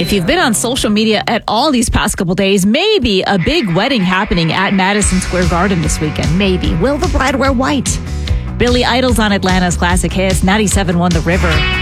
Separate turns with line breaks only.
If you've been on social media at all these past couple days, maybe a big wedding happening at Madison Square Garden this weekend. Maybe. Will the bride wear white? Billy Idol's on Atlanta's Classic Hits. 97.1 The River.